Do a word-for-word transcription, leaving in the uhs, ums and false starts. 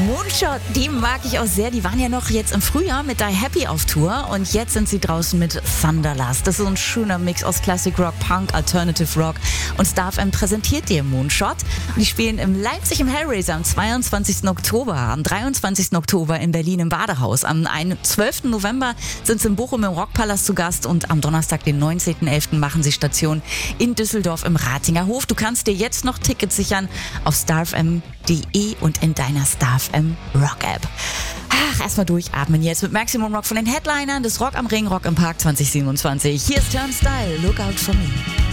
Moonshot, die mag ich auch sehr. Die waren ja noch jetzt im Frühjahr mit Die Happy auf Tour und jetzt sind sie draußen mit Thunderlust. Das ist so ein schöner Mix aus Classic Rock, Punk, Alternative Rock und Star F M präsentiert dir Moonshot. Die spielen im Leipzig im Hellraiser am zweiundzwanzigsten Oktober, am dreiundzwanzigsten Oktober in Berlin im Badehaus. Am zwölften November sind sie in Bochum im Rockpalast zu Gast und am Donnerstag, den neunzehnten elften machen sie Station in Düsseldorf im Ratinger Hof. Du kannst dir jetzt noch Tickets sichern auf starfm punkt de und in deiner Star F M Rock App. Ach, erstmal durchatmen jetzt mit Maximum Rock von den Headlinern des Rock am Ring, Rock im Park zwanzig siebenundzwanzig. Hier ist Turnstile, Look Out For Me.